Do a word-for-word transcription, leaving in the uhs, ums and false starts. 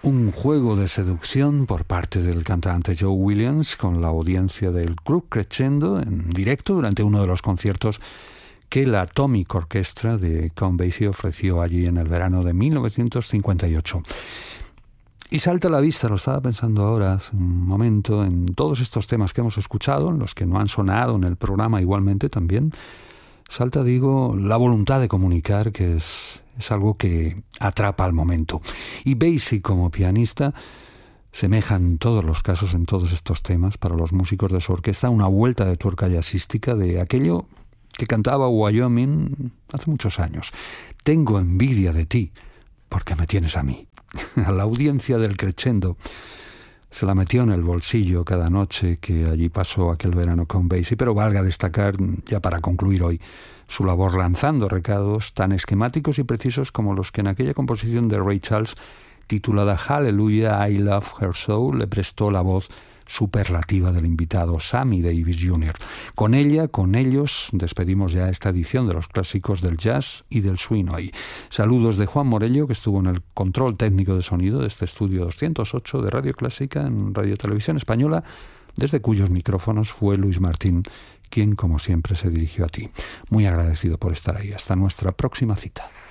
Un juego de seducción por parte del cantante Joe Williams con la audiencia del Club Crescendo en directo durante uno de los conciertos que la Atomic Orchestra de Count Basie ofreció allí en el verano de mil novecientos cincuenta y ocho. Y salta a la vista, lo estaba pensando ahora hace un momento, en todos estos temas que hemos escuchado, en los que no han sonado en el programa igualmente también, salta, digo, la voluntad de comunicar, que es, es algo que atrapa al momento. Y Basie, como pianista, semeja en todos los casos, en todos estos temas, para los músicos de su orquesta, una vuelta de tuerca jazzística de aquello que cantaba Wyoming hace muchos años. Tengo envidia de ti, porque me tienes a mí. A la audiencia del Crescendo se la metió en el bolsillo cada noche que allí pasó aquel verano con Basie, pero valga destacar, ya para concluir hoy, su labor lanzando recados tan esquemáticos y precisos como los que en aquella composición de Ray Charles titulada Hallelujah, I Love Her So le prestó la voz superlativa del invitado Sammy Davis junior Con ella, con ellos, despedimos ya esta edición de los clásicos del jazz y del swing hoy. Saludos de Juan Morello, que estuvo en el control técnico de sonido de este estudio doscientos ocho de Radio Clásica en Radio Televisión Española, desde cuyos micrófonos fue Luis Martín, quien como siempre se dirigió a ti. Muy agradecido por estar ahí. Hasta nuestra próxima cita.